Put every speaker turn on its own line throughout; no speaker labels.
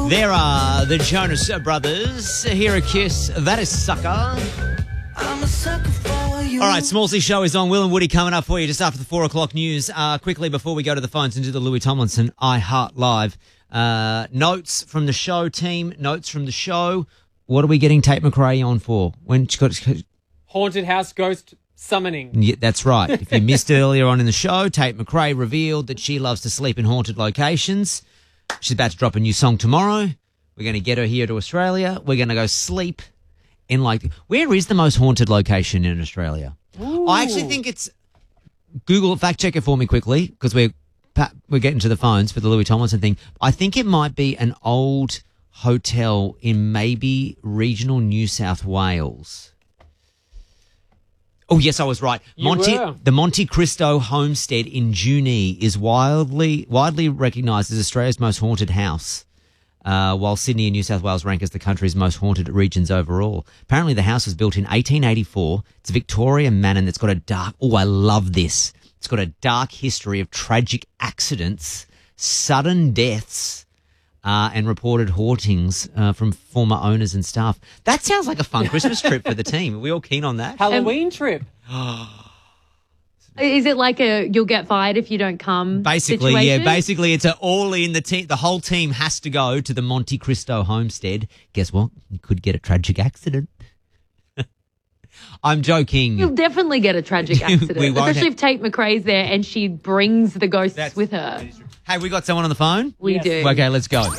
There are the Jonas Brothers. Here a kiss. That is Sucker.
I'm a sucker for you.
All right, Smallsy Show is on. Will and Woody coming up for you just after the 4 o'clock news. Quickly, before we go to the phones and do the Louis Tomlinson I Heart Live. Notes from the show, team. Notes from the show. What are we getting Tate McRae on for? When she got...
Haunted house ghost summoning.
Yeah, that's right. If you missed earlier on in the show, Tate McRae revealed that she loves to sleep in haunted locations. She's about to drop a new song tomorrow. We're going to get her here to Australia. We're going to go sleep in where is the most haunted location in Australia?
Ooh.
I actually think it's Google fact check it for me quickly because we're getting to the phones for the Louis Tomlinson thing. I think it might be an old hotel in maybe regional New South Wales. Oh, yes, I was right. The Monte Cristo homestead in Junee is widely recognised as Australia's most haunted house, while Sydney and New South Wales rank as the country's most haunted regions overall. Apparently, the house was built in 1884. It's a Victorian manor that's got a dark... Oh, I love this. It's got a dark history of tragic accidents, sudden deaths, and reported hauntings from former owners and staff. That sounds like a fun Christmas trip for the team. Are we all keen on that?
Halloween trip.
Is it like you'll get fired if you don't come
Basically,
situation?
yeah. Basically, it's an all-in. The whole team has to go to the Monte Cristo homestead. Guess what? You could get a tragic accident. I'm joking.
You'll definitely get a tragic accident, especially if Tate McRae's there and she brings the ghosts with her.
Hey, we got someone on the phone?
We do.
Okay, let's go.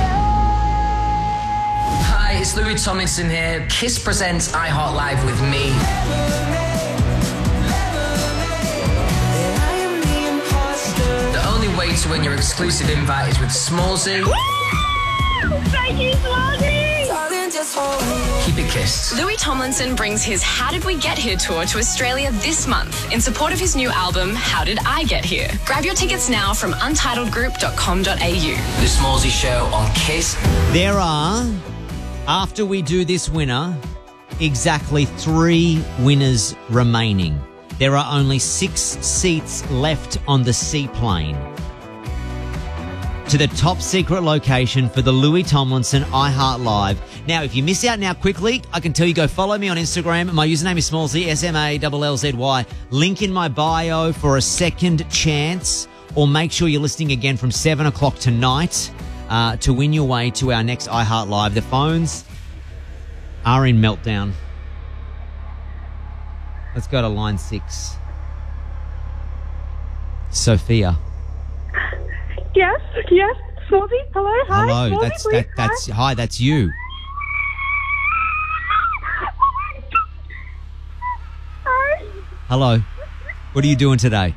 Hi, it's Louis Tomlinson here. Kiss presents I Heart Live with me. The only way to win your exclusive invite is with Smallsy.
Thank you, Smallsy!
Keep it kissed.
Louis Tomlinson brings his How Did We Get Here tour to Australia this month in support of his new album, How Did I Get Here? Grab your tickets now from untitledgroup.com.au.
The Smallsy Show on Kiss.
There are, after we do this winner, exactly 3 winners remaining. There are only 6 seats left on the seaplane to the top secret location for the Louis Tomlinson I Heart Live. Now, if you miss out now quickly, I can tell you go follow me on Instagram. My username is Smallzy, SMALLZY. Link in my bio for a second chance, or make sure you're listening again from 7 o'clock tonight to win your way to our next I Heart Live. The phones are in meltdown. Let's go to line 6. Sophia.
Yes, Smallsy, hello, hi.
Hello,
Smallsy,
that's you.
Hi.
Hello. What are you doing today?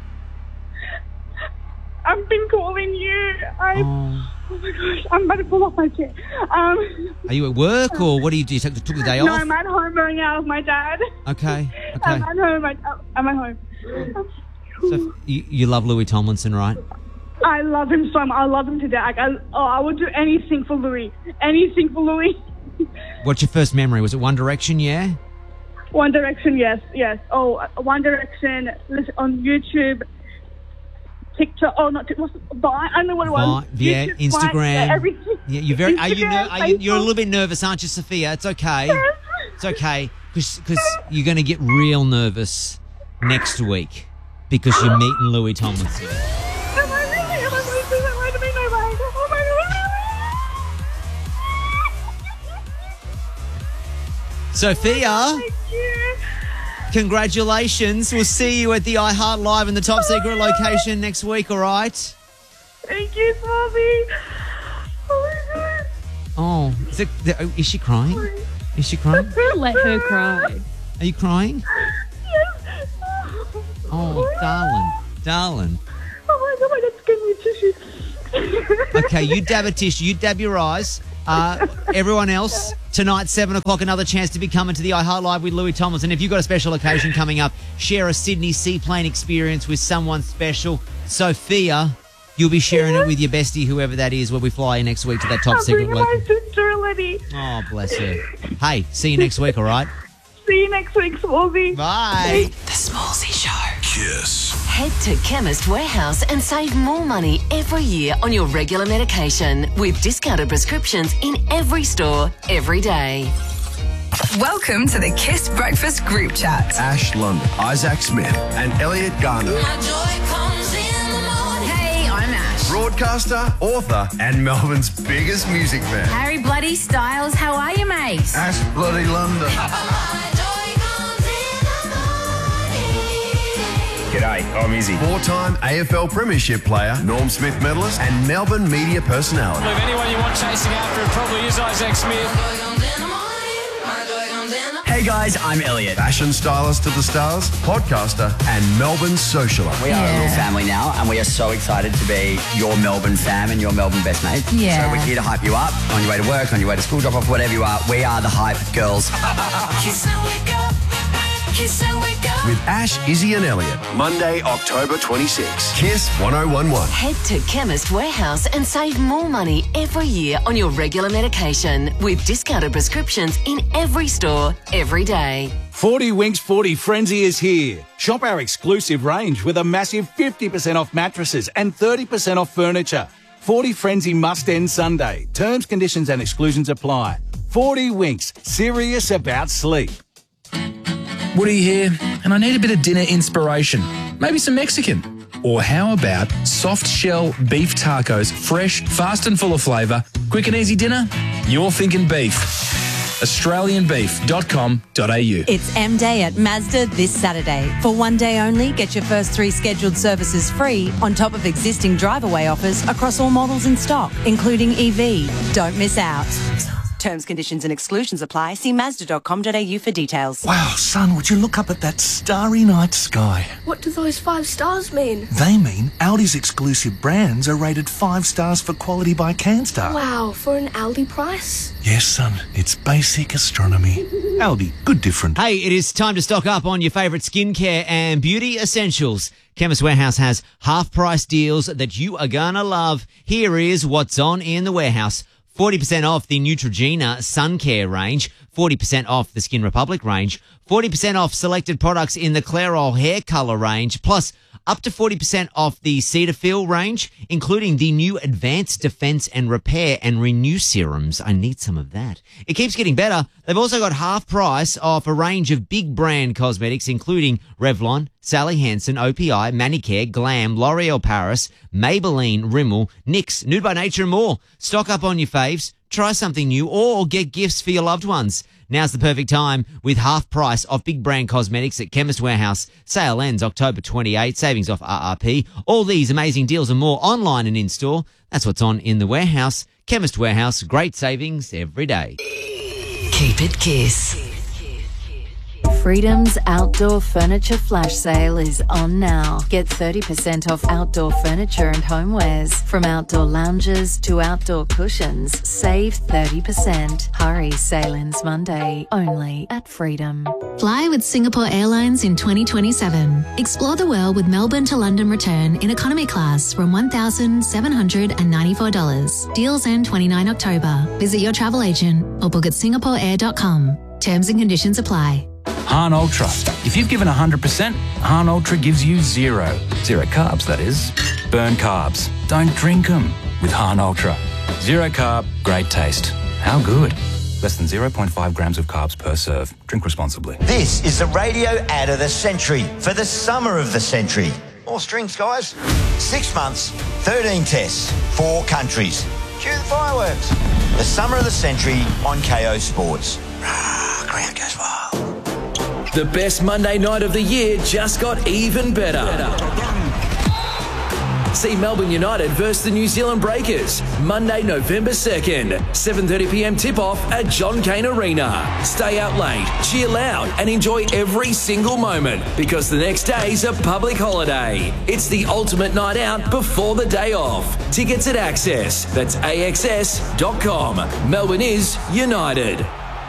I've been calling you. Oh my gosh, I'm about to pull off my chair.
Are you at work or what do you do? You took the day off?
No, I'm at home going out with my dad.
Okay.
I'm at home. I'm at home.
So you love Louis Tomlinson, right?
I love him so much. I love him to death. I would do anything for Louis. Anything for Louis.
What's your first memory? Was it One Direction, yeah?
One Direction, yes. Oh, One Direction, listen, on YouTube, TikTok. Oh, not TikTok. Vine. I don't know what it was.
Yeah,
YouTube,
Instagram.
Vine, everything.
Yeah, you're very.
Instagram,
you're a little bit nervous, aren't you, Sophia? It's okay.
Yes.
It's okay because you're going to get real nervous next week because you're meeting Louis Tomlinson.
Am I really? Am I going to do that right to me? No way. Oh my God.
Sophia,
Thank you.
congratulations. We'll see you at the I Heart Live in the top secret location next week, all right?
Thank you, Smallsy. Oh my God.
Oh, is she crying? Is she crying?
Let her cry.
Are you crying?
Yes.
Oh, darling.
Oh my God, that's giving me tissue.
Okay, you dab a tissue, you dab your eyes. Everyone else, tonight, 7 o'clock, another chance to be coming to the I Heart Live with Louis Tomlinson. If you've got a special occasion coming up, share a Sydney seaplane experience with someone special. Sophia, you'll be sharing it with your bestie, whoever that is, when we fly in next week to that top secret
I'm bringing my sister, Liddy.
Oh, bless her. Hey, see you next week, all right?
See you next week, Smallsy.
Bye.
The Smallsy Show.
Kiss.
Head to Chemist Warehouse and save more money every year on your regular medication with discounted prescriptions in every store, every day.
Welcome to the Kiss Breakfast Group Chat.
Ash London, Isaac Smith, and Elliot Garner.
Hey, I'm Ash.
Broadcaster, author, and Melbourne's biggest music fan.
Harry Bloody Styles, how are you, mate?
Ash Bloody London.
G'day, I'm Izzy.
Four-time AFL Premiership player, Norm Smith medalist, and Melbourne media personality.
If anyone you want chasing after, it probably is Isaac Smith.
Hey guys, I'm Elliot.
Fashion stylist to the stars, podcaster, and Melbourne socialite.
We are a little family now, and we are so excited to be your Melbourne fam and your Melbourne best mate.
Yeah.
So we're here to hype you up on your way to work, on your way to school drop-off, whatever you are. We are the hype girls.
Kiss and wake up. Kiss and wake up.
With Ash, Izzy, and Elliot. Monday, October 26. Kiss 1011.
Head to Chemist Warehouse and save more money every year on your regular medication with discounted prescriptions in every store, every day.
40 Winks 40 Frenzy is here. Shop our exclusive range with a massive 50% off mattresses and 30% off furniture. 40 Frenzy must end Sunday. Terms, conditions and exclusions apply. 40 Winks, serious about sleep.
Woody here, and I need a bit of dinner inspiration. Maybe some Mexican. Or how about soft shell beef tacos, fresh, fast and full of flavour, quick and easy dinner? You're thinking beef. AustralianBeef.com.au.
It's M-Day at Mazda this Saturday. For one day only, get your first 3 scheduled services free on top of existing drive-away offers across all models in stock, including EV. Don't miss out. Terms, conditions and exclusions apply. See Mazda.com.au for details.
Wow, son, would you look up at that starry night sky?
What do those 5 stars mean?
They mean Audi's exclusive brands are rated 5 stars for quality by CanStar.
Wow, for an Aldi price?
Yes, son, it's basic astronomy. Aldi, good different.
Hey, it is time to stock up on your favourite skincare and beauty essentials. Chemist Warehouse has half-price deals that you are gonna love. Here is what's on in the warehouse. 40% off the Neutrogena Sun Care range, 40% off the Skin Republic range, 40% off selected products in the Clairol hair colour range, plus up to 40% off the Cetaphil range, including the new Advanced Defense and Repair and Renew serums. I need some of that. It keeps getting better. They've also got half price off a range of big brand cosmetics, including Revlon, Sally Hansen, OPI, Manicare, Glam, L'Oreal Paris, Maybelline, Rimmel, NYX, Nude by Nature and more. Stock up on your faves, try something new, or get gifts for your loved ones. Now's the perfect time with half price off big brand cosmetics at Chemist Warehouse. Sale ends October 28, savings off RRP. All these amazing deals and more online and in-store. That's what's on in the warehouse. Chemist Warehouse, great savings every day.
Keep it Kiss.
Freedom's outdoor furniture flash sale is on now. Get 30% off outdoor furniture and homewares. From outdoor lounges to outdoor cushions, save 30%. Hurry, sale ends Monday, only at Freedom.
Fly with Singapore Airlines in 2027. Explore the world with Melbourne to London return in economy class from $1,794. Deals end 29 October. Visit your travel agent or book at singaporeair.com. Terms and conditions apply.
Han Ultra. If you've given 100%, Han Ultra gives you 0. 0 carbs, that is. Burn carbs. Don't drink them with Han Ultra. 0 carb, great taste. How good? Less than 0.5 grams of carbs per serve. Drink responsibly.
This is the radio ad of the century for the summer of the century. More strings, guys. 6 months, 13 tests, 4 countries. Cue the fireworks. The summer of the century on KO Sports. Ground goes wild.
The best Monday night of the year just got even better. See Melbourne United versus the New Zealand Breakers, Monday, November 2nd, 7:30pm tip-off at John Cain Arena. Stay out late, cheer loud and enjoy every single moment because the next day's a public holiday. It's the ultimate night out before the day off. Tickets at Access. That's AXS.com. Melbourne is United.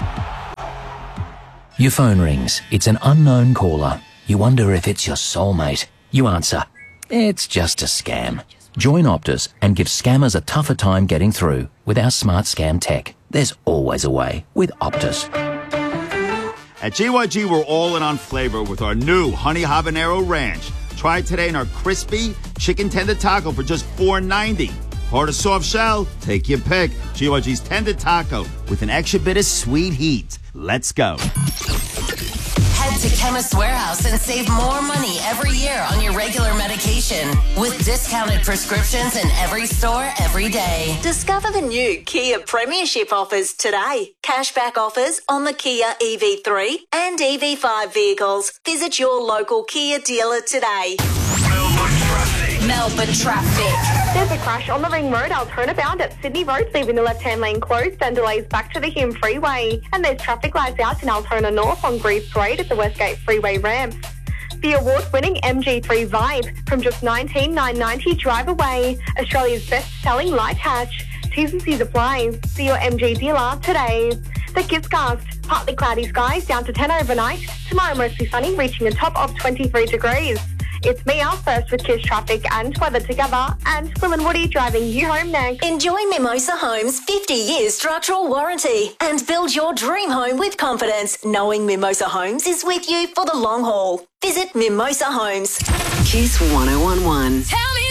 Your phone rings. It's an unknown caller. You wonder if it's your soulmate. You answer. It's just a scam. Join Optus and give scammers a tougher time getting through with our smart scam tech. There's always a way with Optus.
At GYG, we're all in on flavor with our new Honey Habanero Ranch.
Try it today in our crispy chicken tender taco for just $4.90. Hard or soft shell? Take your pick. GYG's Tender Taco with an extra bit of sweet heat. Let's go.
Head to Chemist Warehouse and save more money every year on your regular medication with discounted prescriptions in every store every day.
Discover the new Kia Premiership offers today. Cashback offers on the Kia EV3 and EV5 vehicles. Visit your local Kia dealer today. Melbourne traffic.
There's a crash on the Ring Road, turnabout at Sydney Road, leaving the left-hand lane closed and delays back to the Hume Freeway. And there's traffic lights out in Altona North on Greaves Parade at the Westgate Freeway ramp. The award-winning MG3 Vibe from just $19,990 drive away. Australia's best-selling light hatch. T's and C's apply. See your MG dealer today. The Kidscast. Partly cloudy skies down to 10 overnight. Tomorrow mostly sunny, reaching a top of 23 degrees. It's Mia, first with Kiss traffic and weather together, and Will and Woody driving you home next.
Enjoy Mimosa Homes' 50-year structural warranty and build your dream home with confidence, knowing Mimosa Homes is with you for the long haul. Visit Mimosa Homes.
Kiss 1011.
Tell me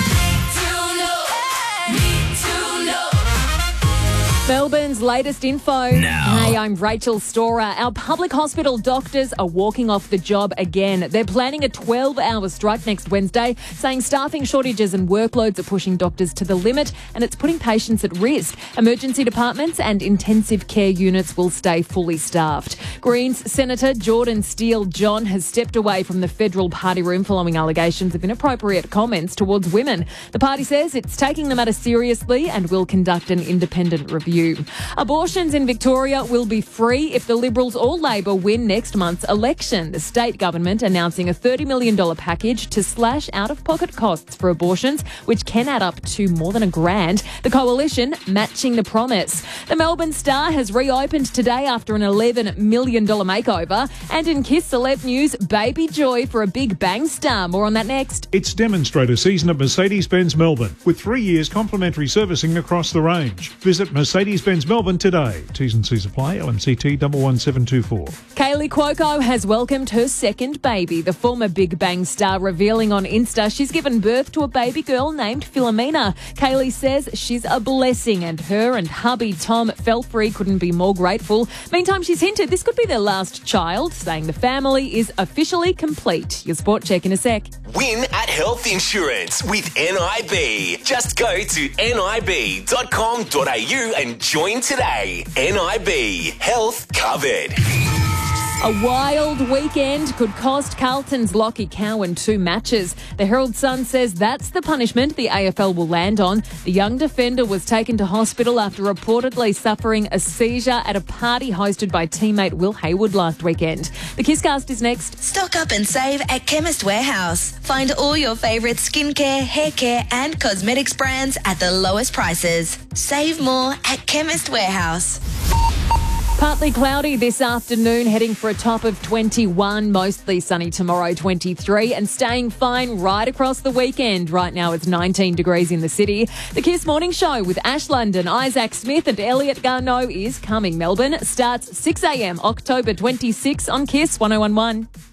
Melbourne's latest info.
Now.
Hey, I'm Rachel Storer. Our public hospital doctors are walking off the job again. They're planning a 12-hour strike next Wednesday, saying staffing shortages and workloads are pushing doctors to the limit and it's putting patients at risk. Emergency departments and intensive care units will stay fully staffed. Greens Senator Jordan Steele-John has stepped away from the federal party room following allegations of inappropriate comments towards women. The party says it's taking the matter seriously and will conduct an independent review. Abortions in Victoria will be free if the Liberals or Labor win next month's election. The state government announcing a $30 million package to slash out-of-pocket costs for abortions, which can add up to more than $1,000. The coalition matching the promise. The Melbourne Star has reopened today after an $11 million makeover. And in Kiss Celeb News, baby joy for a Big Bang star. More on that next.
It's demonstrator season at Mercedes-Benz Melbourne with 3 years complimentary servicing across the range. Visit Mercedes-Benz Melbourne today. T's and C's apply. LMCT 11724.
Kaylee Cuoco has welcomed her second baby. The former Big Bang star revealing on Insta she's given birth to a baby girl named Philomena. Kaylee says she's a blessing and her and hubby Tom Felfrey couldn't be more grateful. Meantime, she's hinted this could be their last child, saying the family is officially complete. Your sport check in a sec.
Win at health insurance with NIB. Just go to nib.com.au and join today. NIB. Health covered.
A wild weekend could cost Carlton's Lockie Cowan 2 matches. The Herald Sun says that's the punishment the AFL will land on. The young defender was taken to hospital after reportedly suffering a seizure at a party hosted by teammate Will Hayward last weekend. The Kisscast is next.
Stock up and save at Chemist Warehouse. Find all your favourite skincare, hair care and cosmetics brands at the lowest prices. Save more at Chemist Warehouse.
Partly cloudy this afternoon, heading for a top of 21, mostly sunny tomorrow, 23, and staying fine right across the weekend. Right now it's 19 degrees in the city. The Kiss Morning Show with Ash London, Isaac Smith and Elliot Garneau is coming. Melbourne starts 6 a.m. October 26 on Kiss 1011.